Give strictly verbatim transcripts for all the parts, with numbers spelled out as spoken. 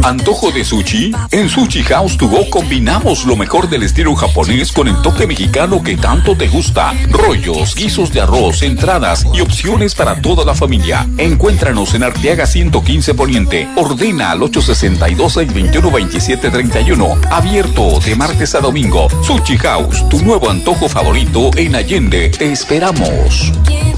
¿Antojo de sushi? En Sushi House to Go combinamos lo mejor del estilo japonés con el toque mexicano que tanto te gusta. Rollos, guisos de arroz, entradas y opciones para toda la familia. Encuéntranos en Arteaga ciento quince Poniente. Ordena al ocho sesenta y dos, seis veintiuno, veintisiete treinta y uno. Abierto de martes a domingo. Sushi House, tu nuevo antojo favorito en Allende. Te esperamos.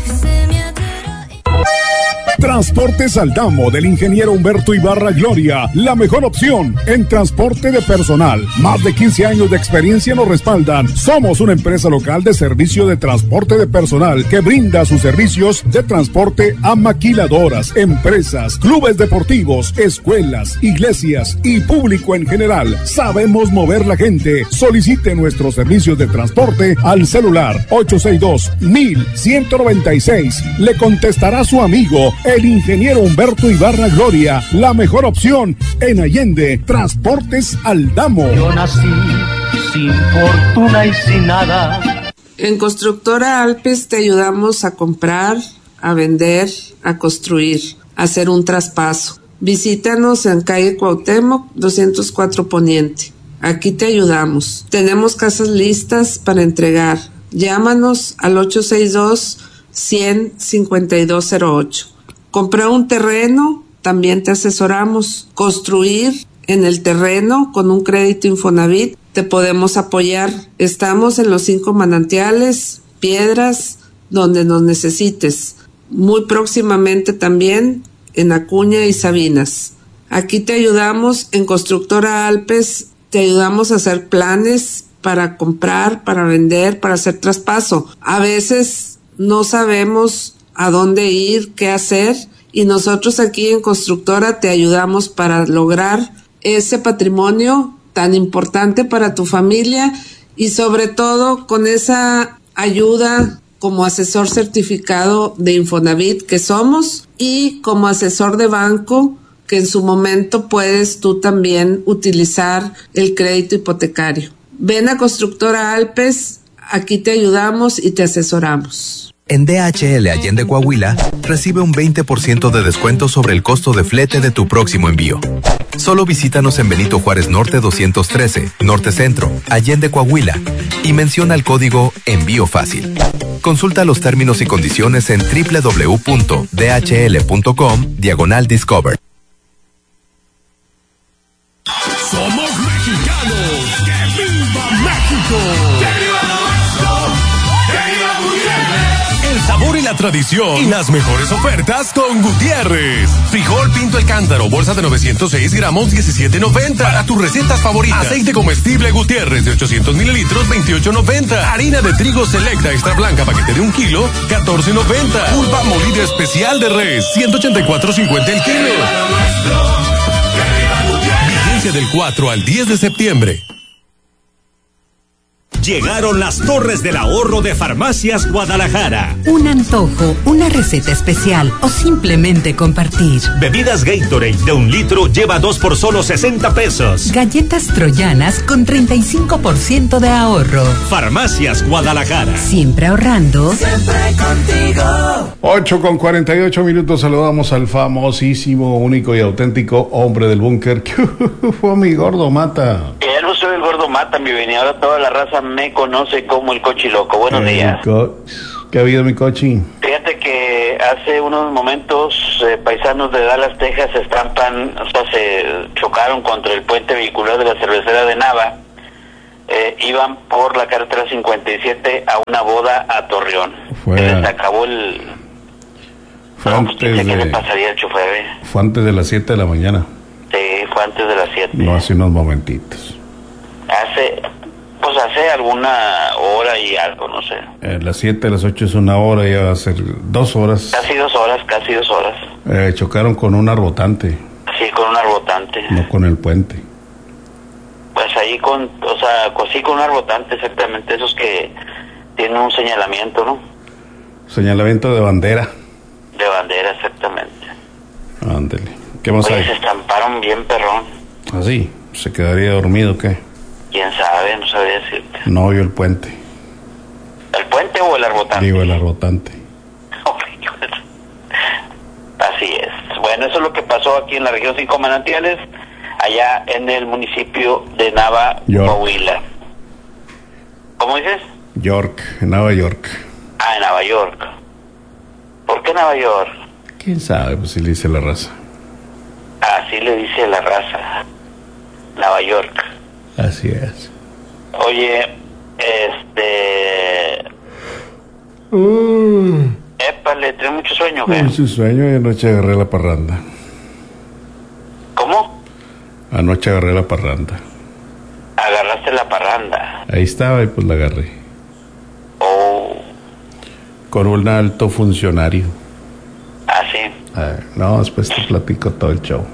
Transportes Aldamo del ingeniero Humberto Ibarra Gloria, la mejor opción en transporte de personal. Más de quince años de experiencia nos respaldan. Somos una empresa local de servicio de transporte de personal que brinda sus servicios de transporte a maquiladoras, empresas, clubes deportivos, escuelas, iglesias y público en general. Sabemos mover la gente. Solicite nuestros servicios de transporte al celular ocho seis dos, mil ciento noventa y seis. Le contestará su amigo el ingeniero Humberto Ibarra Gloria, la mejor opción en Allende. Transportes Aldamo. Yo nací sin fortuna y sin nada. En Constructora Alpes te ayudamos a comprar, a vender, a construir, a hacer un traspaso. Visítanos en calle Cuauhtémoc doscientos cuatro Poniente. Aquí te ayudamos. Tenemos casas listas para entregar. Llámanos al ocho seis dos, cien, cincuenta y dos cero ocho. Comprar un terreno, también te asesoramos. Construir en el terreno con un crédito Infonavit, te podemos apoyar. Estamos en los cinco manantiales, Piedras, donde nos necesites. Muy próximamente también en Acuña y Sabinas. Aquí te ayudamos en Constructora Alpes, te ayudamos a hacer planes para comprar, para vender, para hacer traspaso. A veces no sabemos a dónde ir, qué hacer, y nosotros aquí en Constructora te ayudamos para lograr ese patrimonio tan importante para tu familia y sobre todo con esa ayuda como asesor certificado de Infonavit que somos y como asesor de banco que en su momento puedes tú también utilizar el crédito hipotecario. Ven a Constructora Alpes, aquí te ayudamos y te asesoramos. En D H L Allende Coahuila, recibe un veinte por ciento de descuento sobre el costo de flete de tu próximo envío. Solo visítanos en Benito Juárez Norte doscientos trece, Norte Centro, Allende Coahuila, y menciona el código Envío Fácil. Consulta los términos y condiciones en doble u doble u doble u punto d h l punto com diagonal discover. Somos mexicanos. ¡Que viva México! ¡Que viva México! ¡Que viva Gutiérrez! El sabor y la tradición y las mejores ofertas con Gutiérrez. Frijol Pinto el Cántaro, bolsa de novecientos seis gramos, diecisiete noventa. Para tus recetas favoritas. Aceite comestible Gutiérrez de ochocientos mililitros, veintiocho noventa. Harina de trigo selecta extra blanca, paquete de un kilo, catorce noventa. Pulpa molida especial de res, ciento ochenta y cuatro cincuenta el kilo. Vigencia del cuatro al diez de septiembre. Llegaron las Torres del Ahorro de Farmacias Guadalajara. Un antojo, una receta especial o simplemente compartir. Bebidas Gatorade de un litro lleva dos por solo sesenta pesos. Galletas troyanas con treinta y cinco por ciento de ahorro. Farmacias Guadalajara. Siempre ahorrando. Siempre contigo. ocho con cuarenta y ocho minutos. Saludamos al famosísimo, único y auténtico hombre del búnker. Fue mi Gordo Mata. Ya no soy el Gordo Mata, mi venía. Ahora toda la raza me conoce como el Cochiloco. Buenos eh, días. Co ¿Qué ha habido, mi Cochi? Fíjate que hace unos momentos eh, paisanos de Dallas, Texas, se estampan, o sea, se chocaron contra el puente vehicular de la cervecera de Nava. Eh, iban por la carretera cincuenta y siete a una boda a Torreón. Fue, se les acabó el... Fue no, antes pues, de... ¿qué le pasaría al chofer? Eh? Fue antes de las siete de la mañana. Sí, fue antes de las siete. No, hace unos momentitos. Hace... Pues hace alguna hora y algo, no sé. Eh, las siete, las ocho es una hora, ya va a ser dos horas. Casi dos horas, casi dos horas. Eh, chocaron con un arbotante. Sí, con un arbotante. No con el puente. Pues ahí con, o sea, pues sí con un arbotante, exactamente, esos que tienen un señalamiento, ¿no? Señalamiento de bandera. De bandera, exactamente. Ándele. ¿Qué más Oye, hay? se estamparon bien, perrón. ¿Ah, sí? ¿Se quedaría dormido o qué? ¿Quién sabe? No sabría decirte. No vio el puente. ¿El puente o el arbotante? Digo, el arbotante. Así es. Bueno, eso es lo que pasó aquí en la región Cinco Manantiales. allá en el municipio de Nava, York. Coahuila. ¿Cómo dices? York, en Nueva York. Ah, en Nueva York. ¿Por qué Nueva York? ¿Quién sabe? Pues si le dice la raza. Así le dice la raza. Nueva York. Así es. Oye, este... Uh, Épale, ¿tienes mucho sueño, güey? Mucho sueño y anoche agarré la parranda. ¿Cómo? Anoche agarré la parranda. Agarraste la parranda. Ahí estaba y pues la agarré. Oh. Con un alto funcionario. Ah, sí. Ah, no, después te platico todo el show.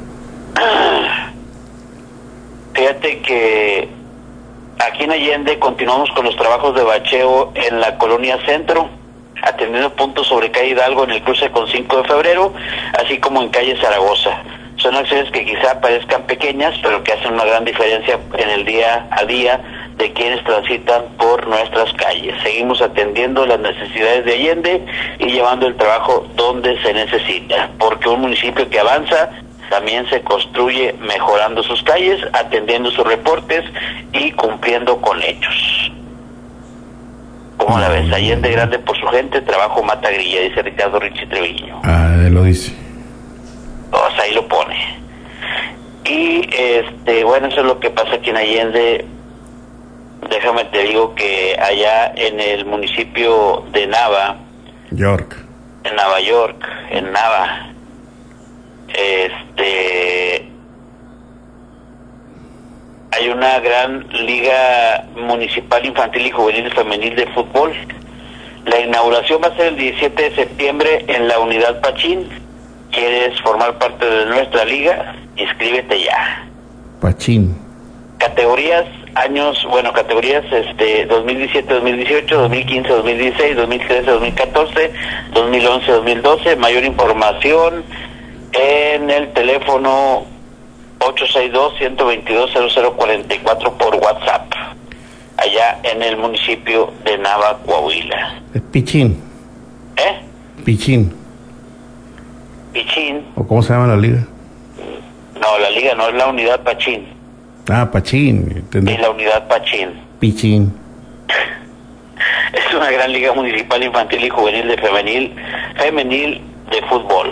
Fíjate que aquí en Allende continuamos con los trabajos de bacheo en la colonia Centro, atendiendo puntos sobre calle Hidalgo en el cruce con cinco de febrero, así como en calle Zaragoza. Son acciones que quizá parezcan pequeñas, pero que hacen una gran diferencia en el día a día de quienes transitan por nuestras calles. Seguimos atendiendo las necesidades de Allende y llevando el trabajo donde se necesita, porque un municipio que avanza también se construye mejorando sus calles, atendiendo sus reportes y cumpliendo con hechos. ¿Cómo la ves? Allende grande por su gente, trabajo mata grilla, dice Ricardo Richie Treviño. Ah, él lo dice. O sea, ahí lo pone. Y, este, bueno, eso es lo que pasa aquí en Allende. Déjame te digo que allá en el municipio de Nava, York, en Nueva York, en Nava, este, hay una gran liga municipal infantil y juvenil femenil de fútbol. La inauguración va a ser el diecisiete de septiembre en la unidad Pachín. ¿Quieres formar parte de nuestra liga? Inscríbete ya. Pachín. Categorías, años, bueno, categorías este dos mil diecisiete, dos mil dieciocho, dos mil quince, dos mil dieciséis, dos mil trece, dos mil catorce, dos mil once, dos mil doce. Mayor información en el teléfono ocho seis dos, uno dos dos, cero cero cuatro cuatro por WhatsApp, allá en el municipio de Nava, Coahuila. Es Pichín. ¿Eh? Pichín. Pichín. ¿O cómo se llama la liga? No, la liga no, es la unidad Pachín. Ah, Pachín. Entendí. Y la unidad Pachín. Pichín. Es una gran liga municipal infantil y juvenil de femenil, femenil de fútbol.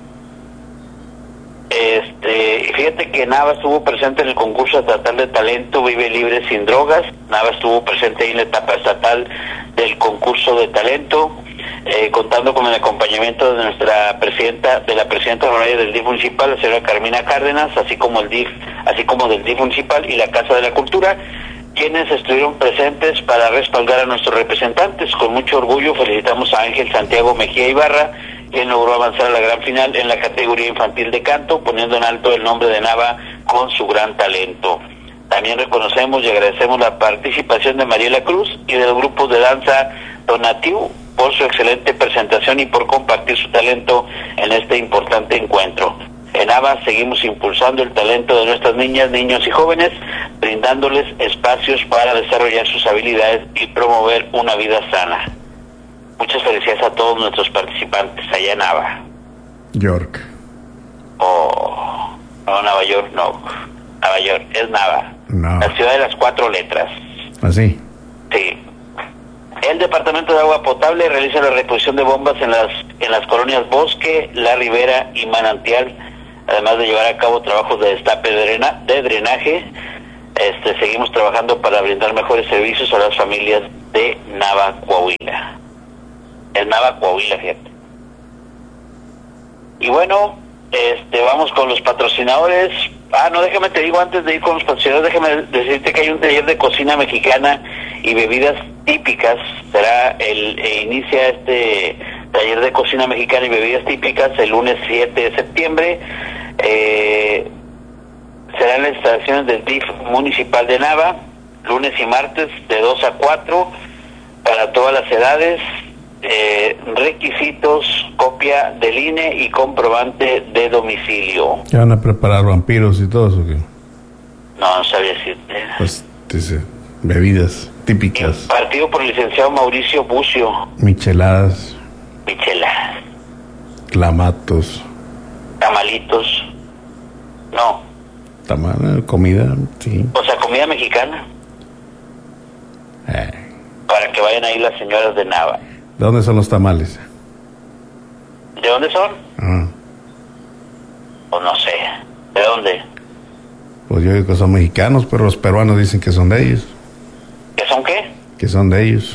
Este, fíjate que Nava estuvo presente en el concurso estatal de talento Vive Libre Sin Drogas. Nava estuvo presente ahí en la etapa estatal del concurso de talento, eh, contando con el acompañamiento de nuestra presidenta, de la presidenta honoraria del D I F municipal, la señora Carmina Cárdenas, así como el D I F, así como del D I F municipal y la Casa de la Cultura, quienes estuvieron presentes para respaldar a nuestros representantes. Con mucho orgullo felicitamos a Ángel Santiago Mejía Ibarra, quien logró avanzar a la gran final en la categoría infantil de canto, poniendo en alto el nombre de Nava con su gran talento. También reconocemos y agradecemos la participación de Mariela Cruz y del grupo de danza Donatiu por su excelente presentación y por compartir su talento en este importante encuentro. En Nava seguimos impulsando el talento de nuestras niñas, niños y jóvenes, brindándoles espacios para desarrollar sus habilidades y promover una vida sana. Muchas felicidades a todos nuestros participantes allá en Nava. York. Oh, no, Nueva York no. Nueva York, es Nava. No. La ciudad de las cuatro letras. ¿Así? Sí. El Departamento de Agua Potable realiza la reposición de bombas en las en las colonias Bosque, La Ribera y Manantial, además de llevar a cabo trabajos de destape de, drena, de drenaje. Este, seguimos trabajando para brindar mejores servicios a las familias de Nava, Coahuila. El Nava, Coahuila, fíjate. Y bueno, este, vamos con los patrocinadores. Ah, no, déjame te digo, antes de ir con los patrocinadores, déjame decirte que hay un taller de cocina mexicana y bebidas típicas. Será el, eh, inicia este taller de cocina mexicana y bebidas típicas el lunes siete de septiembre. Eh, será en las instalaciones del D I F municipal de Nava, lunes y martes de dos a cuatro, para todas las edades. Eh, requisitos: copia del I N E y comprobante de domicilio. ¿Ya van a preparar vampiros y todo eso? ¿Qué? No, no sabía decirte. Pues, dice, bebidas típicas. Partido por el licenciado Mauricio Bucio. Micheladas. Micheladas. Clamatos. Tamalitos. No. Tamal, comida, sí. O sea, comida mexicana. Eh. Para que vayan ahí las señoras de Nava. ¿De dónde son los tamales? ¿De dónde son? Ah. Pues no sé. ¿De dónde? Pues yo digo que son mexicanos, pero los peruanos dicen que son de ellos. ¿Que son qué? Que son de ellos.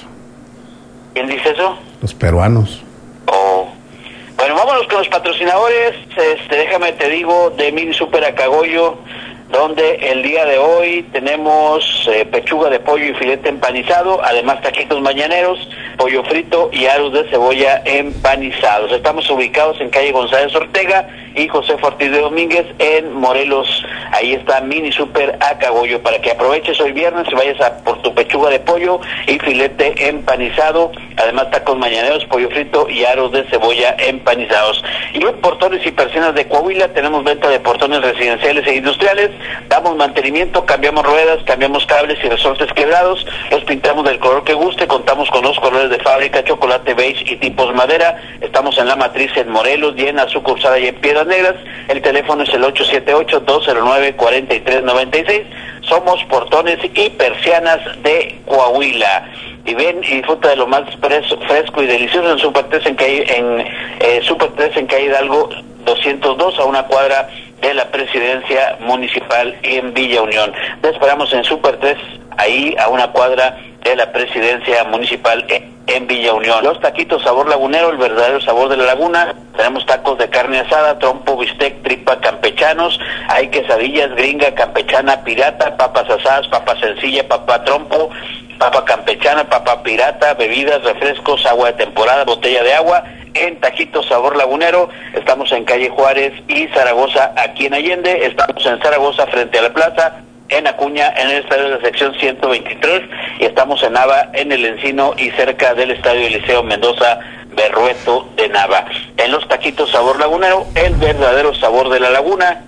¿Quién dice eso? Los peruanos. Oh. Bueno, vámonos con los patrocinadores. Este, déjame te digo, de Mini Super Acagoyo, donde el día de hoy tenemos eh, pechuga de pollo y filete empanizado, además taquitos mañaneros, pollo frito y aros de cebolla empanizados. Estamos ubicados en calle González Ortega y José Ortiz de Domínguez en Morelos. Ahí está Mini Super Acagoyo, para que aproveches hoy viernes y vayas a por tu pechuga de pollo y filete empanizado, además tacos mañaneros, pollo frito y aros de cebolla empanizados. Y en Portones y Persianas de Coahuila tenemos venta de portones residenciales e industriales, damos mantenimiento, cambiamos ruedas, cambiamos cables y resortes quebrados, los pintamos del color que guste, contamos con los colores de fábrica, chocolate beige y tipos madera. Estamos en La Matriz en Morelos y en la sucursal y en Piedras Negras. El teléfono es el ocho siete ocho, dos cero nueve, cuatro tres nueve seis. Somos Portones y Persianas de Coahuila. Y ven y disfruta de lo más fresco, fresco y delicioso en Super tres en calle, en eh, Super tres en calle Hidalgo doscientos dos, a una cuadra de la Presidencia Municipal en Villa Unión. Te esperamos en Super tres, ahí a una cuadra de la Presidencia Municipal en, en Villa Unión. Los taquitos sabor lagunero, el verdadero sabor de la laguna. Tenemos tacos de carne asada, trompo, bistec, tripa, campechanos. Hay quesadillas gringa, campechana, pirata, papas asadas, papa sencilla, papa trompo, papa campechana, papa pirata, bebidas, refrescos, agua de temporada, botella de agua. En Taquitos Sabor Lagunero, estamos en calle Juárez y Zaragoza, aquí en Allende. Estamos en Zaragoza frente a la plaza, en Acuña, en el estadio de la sección ciento veintitrés, y estamos en Nava, en el Encino y cerca del estadio Eliseo Mendoza Berrueto de Nava. En los Taquitos Sabor Lagunero, el verdadero sabor de la laguna.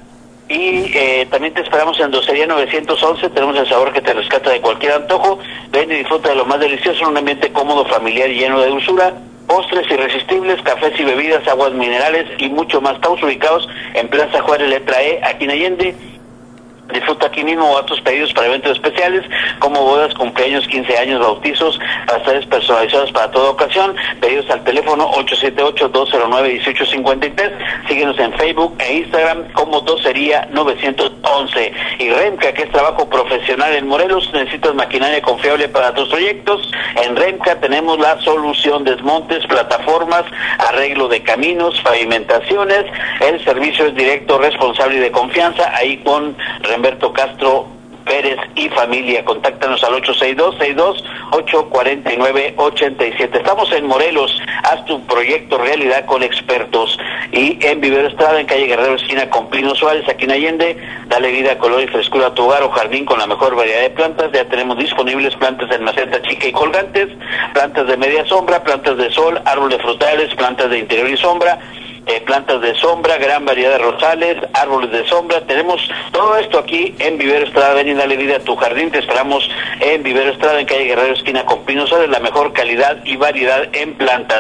Y eh, también te esperamos en Docería novecientos once, tenemos el sabor que te rescata de cualquier antojo. Ven y disfruta de lo más delicioso en un ambiente cómodo, familiar y lleno de dulzura. Postres irresistibles, cafés y bebidas, aguas minerales y mucho más. Estamos ubicados en Plaza Juárez, letra E, aquí en Allende. Disfruta aquí mismo o a tus pedidos para eventos especiales como bodas, cumpleaños, quince años, bautizos, pasteles personalizados para toda ocasión. Pedidos al teléfono ocho siete ocho, dos cero nueve, uno ocho cinco tres. Síguenos en Facebook e Instagram como Docería novecientos once. Y Remca, que es trabajo profesional en Morelos. Necesitas maquinaria confiable para tus proyectos. En Remca tenemos la solución: desmontes, plataformas, arreglo de caminos, pavimentaciones. El servicio es directo, responsable y de confianza. Ahí con Humberto Castro Pérez y familia. Contáctanos al ocho seis dos, seis dos ocho, cuatro nueve ocho siete. Estamos en Morelos. Haz tu proyecto realidad con expertos. Y en Vivero Estrada, en calle Guerrero, esquina con Pino Suárez, aquí en Allende. Dale vida, color y frescura a tu hogar o jardín con la mejor variedad de plantas. Ya tenemos disponibles plantas en maceta chica y colgantes, plantas de media sombra, plantas de sol, árboles frutales, plantas de interior y sombra. Eh, plantas de sombra, gran variedad de rosales, árboles de sombra. Tenemos todo esto aquí en Vivero Estrada. Ven y dale vida a tu jardín. Te esperamos en Vivero Estrada, en calle Guerrero, esquina con Pino Suárez. La mejor calidad y variedad en plantas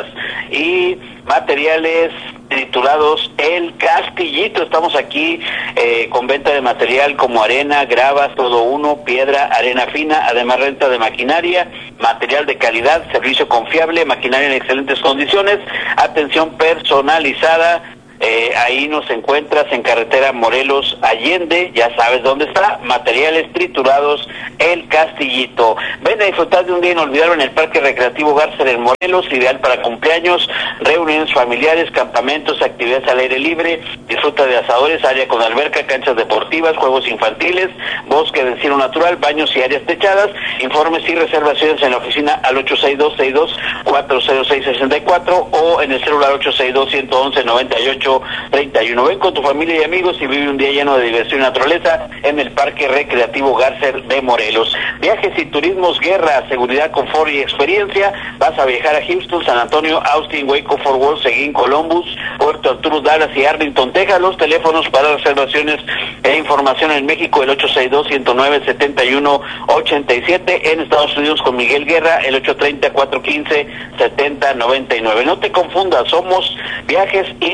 y materiales titulados El Castillito. Estamos aquí eh, con venta de material como arena, grava, todo uno, piedra, arena fina, además renta de maquinaria, material de calidad, servicio confiable, maquinaria en excelentes condiciones, atención personalizada. Eh, ahí nos encuentras en carretera Morelos Allende, ya sabes dónde está. Materiales triturados El Castillito. Ven a disfrutar de un día inolvidable en el Parque Recreativo Garza en Morelos, ideal para cumpleaños, reuniones familiares, campamentos, actividades al aire libre. Disfruta de asadores, área con alberca, canchas deportivas, juegos infantiles, bosque de encino natural, baños y áreas techadas. Informes y reservaciones en la oficina al ocho seis dos, seis dos cuatro cero seis, seis cuatro o en el celular ocho seis dos, uno uno uno, noventa y ocho treinta y uno. Ven con tu familia y amigos y vive un día lleno de diversión y naturaleza en el Parque Recreativo Garcer de Morelos. Viajes y turismos Guerra, seguridad, confort y experiencia. Vas a viajar a Houston, San Antonio, Austin, Waco, Fort Worth, Seguín, Columbus, Puerto Arturo, Dallas y Arlington, Texas. Los teléfonos para reservaciones e información en México, el ocho seis dos, uno nueve, siete uno ocho siete. En Estados Unidos con Miguel Guerra, el ocho tres cero, cuatro uno cinco, siete cero nueve nueve. No te confundas, somos Viajes y Turismo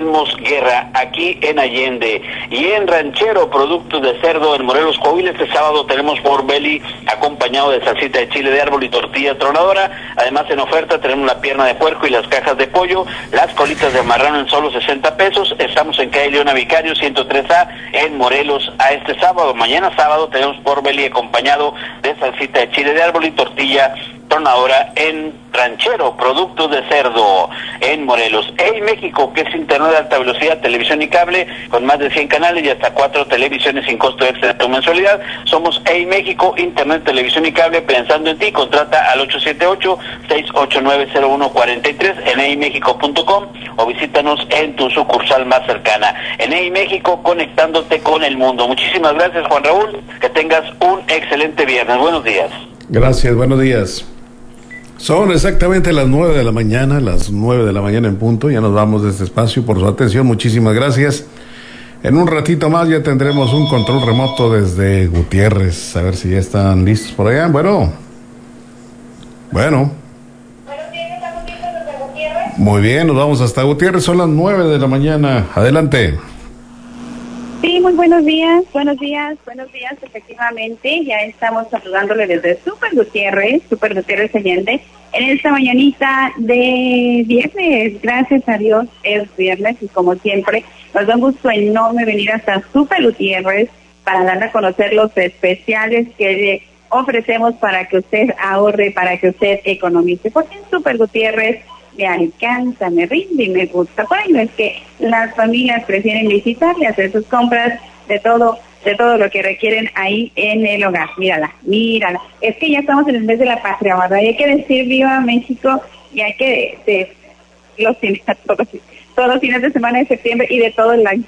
tenemos guerra aquí en Allende. Y en Ranchero, productos de cerdo en Morelos, Coahuila, este sábado tenemos Pork Belly acompañado de salsita de chile de árbol y tortilla tronadora. Además, en oferta tenemos la pierna de puerco y las cajas de pollo, las colitas de marrano en solo sesenta pesos. Estamos en calle Leona Vicario ciento tres A en Morelos a este sábado. Mañana sábado tenemos Pork Belly acompañado de salsita de chile de árbol y tortilla tronadora en Ranchero, productos de cerdo en Morelos. Hey México, que es internet de alta velocidad, televisión y cable, con más de cien canales y hasta cuatro televisiones sin costo extra de tu mensualidad. Somos Hey México, internet, televisión y cable, pensando en ti. Contrata al ocho siete ocho, seis ocho nueve, cero uno cuatro tres en hey mexico punto com o visítanos en tu sucursal más cercana. En Hey México, conectándote con el mundo. Muchísimas gracias, Juan Raúl, que tengas un excelente viernes. Buenos días. Gracias, buenos días. Son exactamente las nueve de la mañana, las nueve de la mañana en punto. Ya nos vamos de este espacio. Por su atención, muchísimas gracias. En un ratito más ya tendremos un control remoto desde Gutiérrez. A ver si ya están listos por allá. Bueno. Bueno. Muy bien, nos vamos hasta Gutiérrez. Son las nueve de la mañana. Adelante. Sí, muy buenos días, buenos días, buenos días, efectivamente, ya estamos saludándole desde Super Gutiérrez, Super Gutiérrez Allende, en esta mañanita de viernes, gracias a Dios es viernes y como siempre, nos da un gusto enorme venir hasta Super Gutiérrez para darle a conocer los especiales que le ofrecemos para que usted ahorre, para que usted economice, porque en Super Gutiérrez me alcanza, me rinde y me gusta. Por ahí no es que las familias prefieren visitarle, hacer sus compras de todo, de todo lo que requieren ahí en el hogar. Mírala, mírala. Es que ya estamos en el mes de la patria, ¿verdad? Y hay que decir viva México y hay que de, de, los fines, todos, todos los fines de semana de septiembre y de todo el año.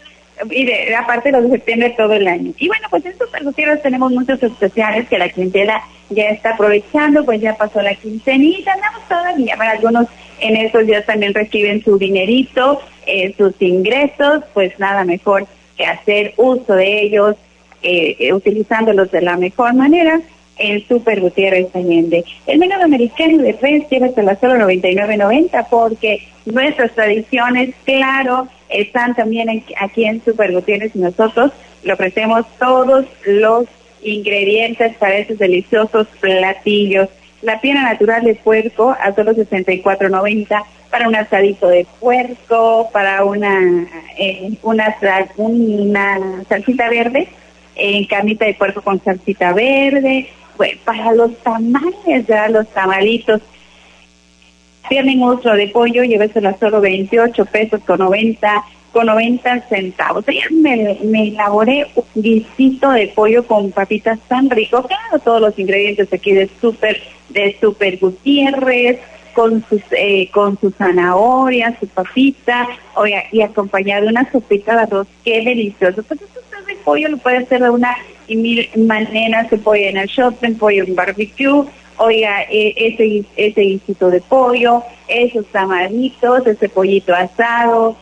Y de aparte de los de septiembre todo el año. Y bueno, pues en Super Gutiérrez tenemos muchos especiales que la clientela ya está aprovechando, pues ya pasó la quincenita, andamos todavía, para algunos en esos días también reciben su dinerito, eh, sus ingresos, pues nada mejor que hacer uso de ellos, eh, eh, utilizándolos de la mejor manera en Super Gutiérrez Allende. El menú americano de res lléveselo solo noventa y nueve noventa porque nuestras tradiciones, claro, están también en, aquí en Super Gutiérrez y nosotros le ofrecemos todos los ingredientes para esos deliciosos platillos. La pierna natural de puerco a solo sesenta y cuatro noventa para un asadito de puerco, para una eh, una, una salsita verde, en carnita de puerco con salsita verde, bueno, para los tamales, ya los tamalitos. Pierna y muslo de pollo, lléveselo a solo veintiocho pesos con noventa, con noventa centavos. Ayer me, me elaboré un guisito de pollo con papitas tan rico, claro, todos los ingredientes aquí de Super, de Super Gutiérrez, con sus, eh, con su zanahoria, su papita, oiga, y acompañado de una sopita de arroz, qué delicioso. Pues esto de pollo lo puede hacer de una y mil maneras, se puede en el shopping, pollo en barbecue, oiga, eh, ese, ese guisito de pollo, esos tamalitos, ese pollito asado,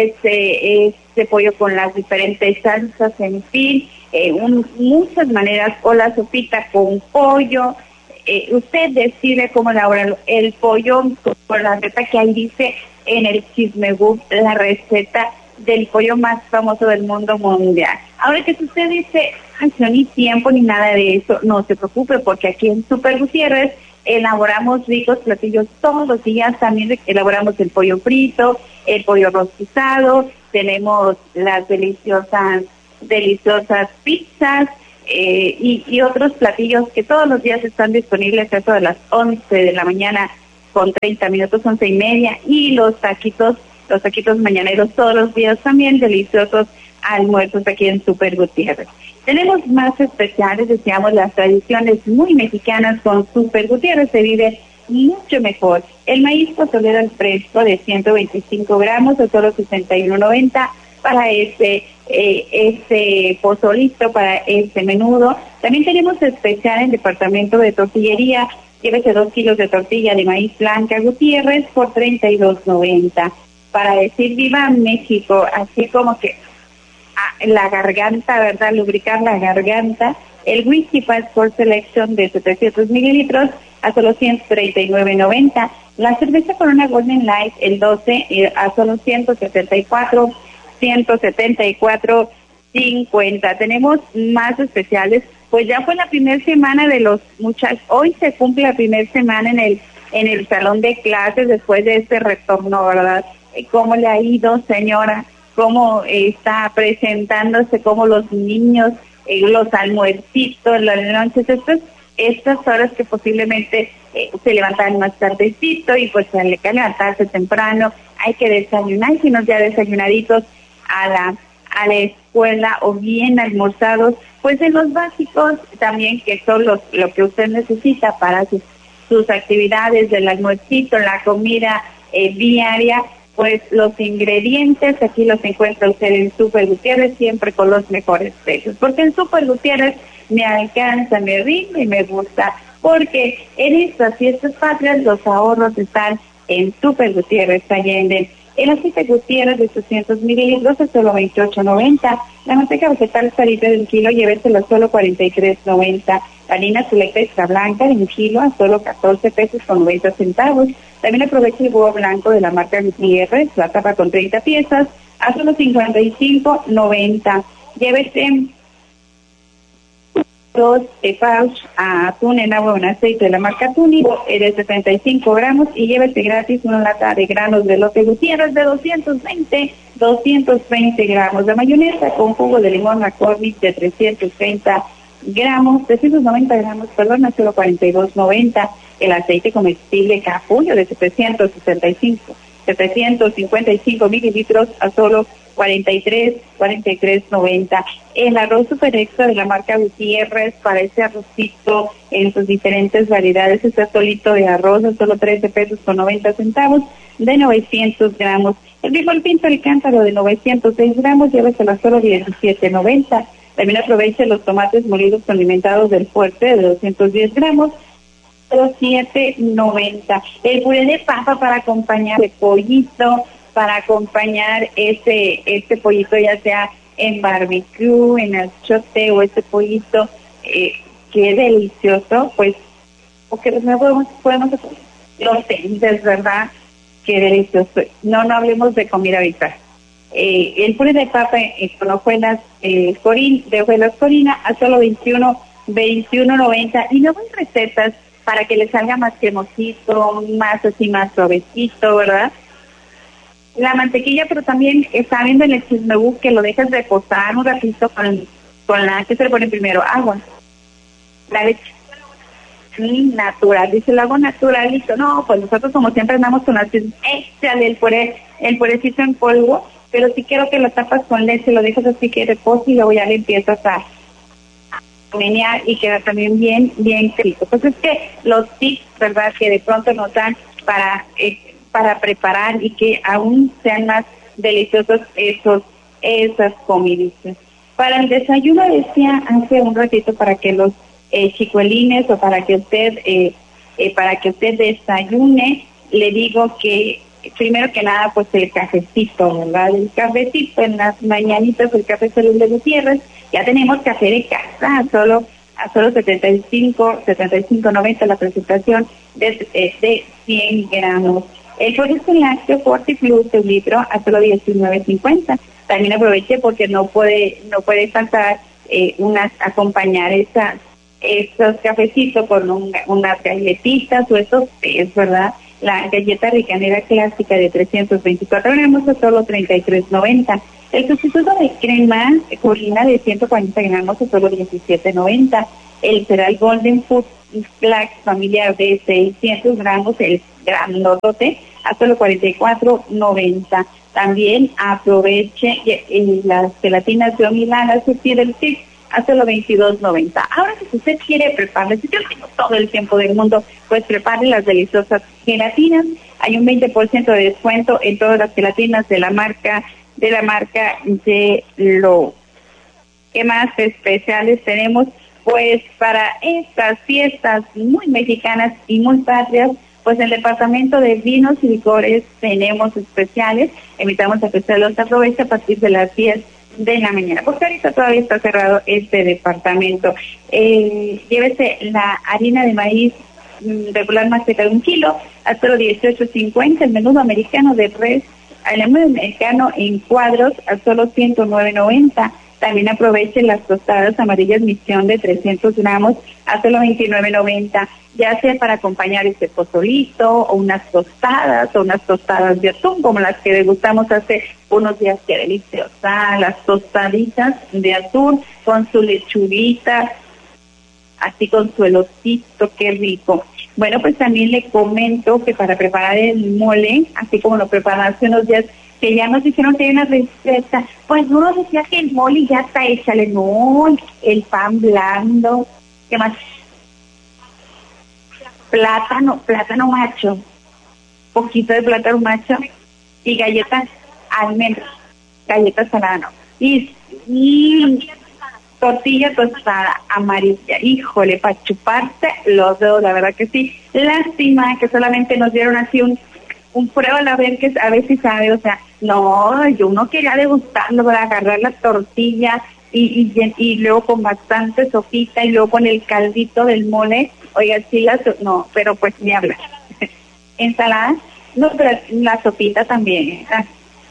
ese, ese pollo con las diferentes salsas, en fin, eh, un, muchas maneras, o la sopita con pollo. Eh, usted decide cómo elaborar el pollo con la receta que ahí dice en el Chisme Book, la receta del pollo más famoso del mundo mundial. Ahora que si usted dice, ay, no ni tiempo ni nada de eso, no se preocupe, porque aquí en Super Gutiérrez elaboramos ricos platillos todos los días. También elaboramos el pollo frito, el pollo rostizado, tenemos las deliciosas, deliciosas pizzas, Eh, y, y otros platillos que todos los días están disponibles a eso de las once de la mañana con treinta minutos, once y media, y los taquitos, los taquitos mañaneros todos los días también, deliciosos almuerzos aquí en Super Gutiérrez. Tenemos más especiales, deseamos las tradiciones muy mexicanas con Super Gutiérrez, se vive mucho mejor. El maíz pozolero al fresco de ciento veinticinco gramos de solo sesenta y uno noventa para ese eh, ese pozolito, para ese menudo. También tenemos especial en departamento de tortillería, llévese dos kilos de tortilla de maíz blanca Gutiérrez por treinta y dos noventa. Para decir viva México, así como que ah, la garganta, ¿verdad? Lubricar la garganta. El Whisky Passport Selection de setecientos mililitros a solo ciento treinta y nueve noventa. La cerveza Corona Golden Light, el doce, eh, a solo ciento setenta y cuatro, ciento setenta y cuatro cincuenta. Tenemos más especiales, pues ya fue la primera semana de los muchachos. Hoy se cumple la primera semana en el en el salón de clases después de este retorno, ¿verdad? ¿Cómo le ha ido, señora? ¿Cómo eh, está presentándose? ¿Cómo los niños, eh, los almuercitos, las noches, estas, estas horas que posiblemente eh, se levantan más tardecito y pues hay que levantarse temprano, hay que desayunar, si no ya desayunaditos a la a la escuela o bien almorzados, pues en los básicos también, que son los, lo que usted necesita para sus, sus actividades del almuercito, la comida eh, diaria, pues los ingredientes aquí los encuentra usted en Super Gutiérrez, siempre con los mejores precios, porque en Super Gutiérrez me alcanza, me rinde y me gusta, porque en estas fiestas patrias los ahorros están en Super Gutiérrez Allende. El aceite Gutiérrez de ochocientos mililitros es solo veintiocho noventa. La manteca vegetal Sarita de un kilo, lléveselo a solo cuarenta y tres noventa. La harina selecta extra blanca de un kilo a solo catorce pesos con noventa centavos. También aproveche el huevo blanco de la marca Gutiérrez, la tapa con treinta piezas, a solo cincuenta y cinco noventa. Llévese dos de pouch a atún en agua o en aceite de la marca Túnico de setenta y cinco gramos y llévese gratis una lata de granos de elote Gutiérrez de doscientos veinte gramos, de mayonesa con jugo de limón McCormick de trescientos treinta gramos, trescientos noventa gramos, perdón, a solo cuarenta y dos noventa. El aceite comestible Capullo de setecientos sesenta y cinco, setecientos cincuenta y cinco mililitros a solo cuarenta y tres noventa. El arroz super extra de la marca Gutiérrez, para ese arrocito en sus diferentes variedades, este solito de arroz a solo trece pesos con noventa centavos, de novecientos gramos. El frijol pinto el cántaro de novecientos seis gramos, lléveselo a solo diecisiete noventa. También aproveche los tomates molidos condimentados del Fuerte de doscientos diez gramos, siete noventa. El puré de papa para acompañar el pollito, para acompañar ese este pollito, ya sea en barbecue, en achote o ese pollito, eh, que delicioso, pues, porque no podemos, podemos los tendes, ¿verdad? Qué delicioso. No, no hablemos de comida habitual. Eh, el puré de papa eh, con hojuelas eh, corín, de hojuelas corina a solo veintiuno noventa. Y luego hay recetas para que le salga más cremosito, más así, más suavecito, ¿verdad? La mantequilla, pero también está viendo en el chismebú que lo dejas reposar un ratito con, con la, ¿qué se le pone primero? Agua. La leche natural, dice el agua naturalito. No, pues nosotros como siempre andamos con la échale el puré, el purecito en polvo, pero si quiero que lo tapas con leche, lo dejas así que repose y luego ya le empiezas a menear y queda también bien, bien rico. Pues es que los tips, ¿verdad?, que de pronto nos dan para eh, para preparar y que aún sean más deliciosos esos esas comiditas. Para el desayuno, decía hace un ratito, para que los eh, chicuelines o para que usted eh, eh, para que usted desayune, le digo que primero que nada, pues el cafecito, ¿verdad? El cafecito en las mañanitas, el café Salud de Gutiérrez. Ya tenemos café de casa, a solo a solo setenta y cinco noventa la presentación de, de cien gramos. El producto lácteo Fortiflux de un litro a solo diecinueve cincuenta. También aproveche porque no puede no puede faltar eh, unas acompañar esa, esos cafecitos con un, unas galletitas o esos tés, ¿verdad? La galleta ricanera clásica de trescientos veinticuatro gramos a solo treinta y tres noventa. El sustituto de crema Corina de ciento cuarenta gramos a solo diecisiete noventa. El cereal Golden Food Flax familiar de seiscientos gramos, el grandote, a solo cuarenta y cuatro noventa. También aproveche eh, las gelatinas de Milana, surtir el tip a solo veintidós noventa. Ahora, si usted quiere preparar, si yo tengo todo el tiempo del mundo, pues prepare las deliciosas gelatinas. Hay un veinte por ciento de descuento en todas las gelatinas de la marca de la marca Yelo. ¿Qué más especiales tenemos? Pues para estas fiestas muy mexicanas y muy patrias, pues en el departamento de vinos y licores tenemos especiales. Invitamos a que usted los aproveche a partir de las diez de la mañana, porque ahorita todavía está cerrado este departamento. Eh, llévese la harina de maíz regular más de un kilo a solo dieciocho cincuenta. El menudo americano de res, el menudo americano en cuadros a solo ciento nueve noventa. También aprovechen las tostadas amarillas Misión de trescientos gramos a solo veintinueve noventa, ya sea para acompañar este pozolito o unas tostadas o unas tostadas de atún como las que degustamos hace unos días. Qué deliciosa, las tostaditas de atún con su lechuguita, así con su elotito, qué rico. Bueno, pues también le comento que para preparar el mole, así como lo preparan hace unos días, que ya nos dijeron que hay una receta, pues uno decía que el mole ya está échale, no, el pan blando, ¿qué más? Plátano, plátano macho, poquito de plátano macho y galletas almendras, galletas saladas, y, y tortilla tostada amarilla, híjole, para chuparse los dedos, la verdad que sí. Lástima que solamente nos dieron así un un prueba a ver que a ver si sabe, o sea, no, yo uno quería degustarlo para agarrar la tortilla y, y y luego con bastante sopita y luego con el caldito del mole, oiga, sí, la so no, pero pues ni hablar. Ensalada, no, pero la sopita también, ah,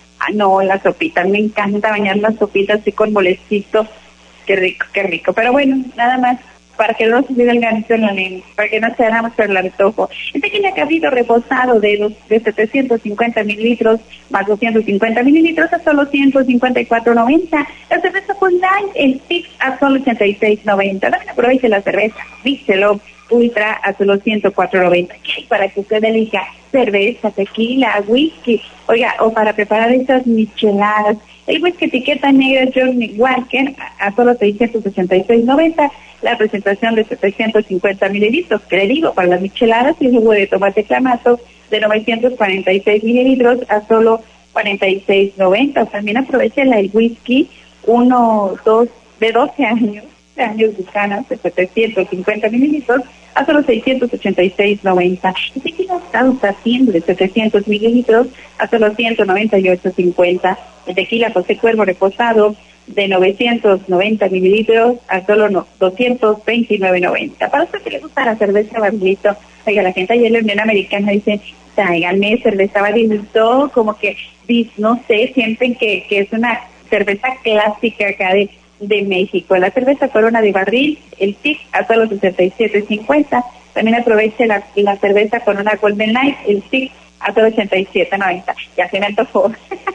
no, la sopita, me encanta bañar la sopita así con molecito, qué rico, qué rico, pero bueno, nada más, para que no se olvide el ganito en la lengua, para que no se hagamos por el antojo. Este pequeño cabrito reposado de, los, de setecientos cincuenta mililitros más doscientos cincuenta mililitros a solo ciento cincuenta y cuatro noventa. La cerveza Full Light, el Six a solo ochenta y seis noventa. También aproveche la cerveza Michelob Ultra a solo ciento cuatro noventa. ¿Qué hay para que usted elija? Cerveza, tequila, whisky, oiga, o para preparar esas micheladas. El whisky etiqueta negra Johnny Walker a solo seiscientos ochenta y seis noventa. La presentación de setecientos cincuenta mililitros, que le digo, para las micheladas, y el jugo de tomate clamato de novecientos cuarenta y seis mililitros a solo cuarenta y seis noventa. También aproveche el whisky uno, dos, de doce años, de años Buchanan, de setecientos cincuenta mililitros a solo seiscientos ochenta y seis noventa. El tequila Estados haciendo de setecientos mililitros a solo ciento noventa y ocho cincuenta. El tequila José Cuervo reposado de novecientos noventa mililitros a solo no, doscientos veintinueve noventa. Para usted que le gusta la cerveza Barrilito, oiga, la gente ayer en la Unión Americana dice, tráiganme cerveza Barrilito, como que, no sé, sienten que, que es una cerveza clásica acá de, de México. La cerveza Corona de barril, el T I C a solo sesenta y siete cincuenta. También aproveche la, la cerveza Corona Golden Light, el T I C a solo ochenta y siete noventa. Ya se me antojó.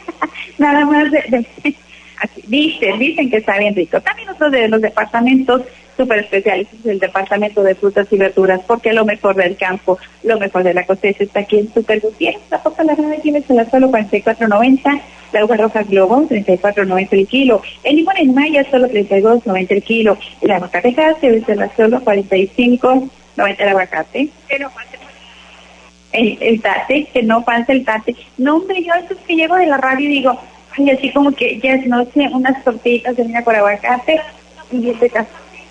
Nada más de... de Así, dicen, dicen que está bien rico. También otro de los departamentos súper especiales es el departamento de frutas y verduras, porque lo mejor del campo, lo mejor de la cosecha está aquí en Super Gutiérrez. La papa la rana tiene a solo cuarenta y cuatro noventa, la uva roja Globo treinta y cuatro noventa el kilo, el limón en Maya solo treinta y dos noventa el kilo, el aguacate se es a solo cuarenta y cinco noventa el aguacate. Pero el, el tate, que no pasa el tate. No, hombre, yo a veces que llego de la radio y digo, ay, así como que ya es noche, unas tortillitas de harina con aguacate y este caso.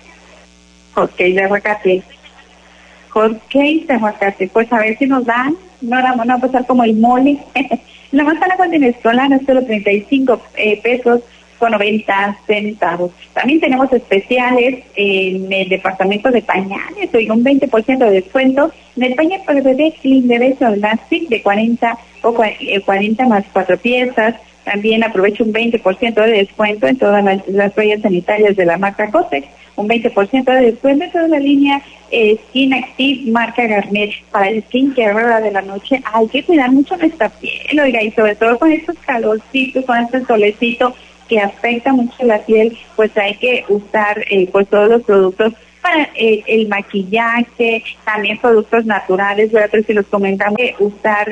Hot cake de aguacate. Hot cake de aguacate. Pues a ver si nos dan. No la van a pasar como el mole. La manzana con venezolana es solo treinta y cinco eh, pesos con noventa centavos. También tenemos especiales en el departamento de pañales. Oiga, un veinte por ciento de descuento en el pañal para bebé Clean de beso Elastic de cuarenta o cuarenta más cuatro piezas. También aprovecho un veinte por ciento de descuento en todas las, las toallas sanitarias de la marca Cotex, un veinte por ciento de descuento en toda la línea eh, Skin Active marca Garnier. Para el skincare, ¿verdad?, de la noche hay que cuidar mucho nuestra piel, oiga, y sobre todo con estos calorcitos, con este solecito que afecta mucho la piel, pues hay que usar eh, pues todos los productos para eh, el maquillaje, también productos naturales, ¿verdad? Pero si los comentamos, usar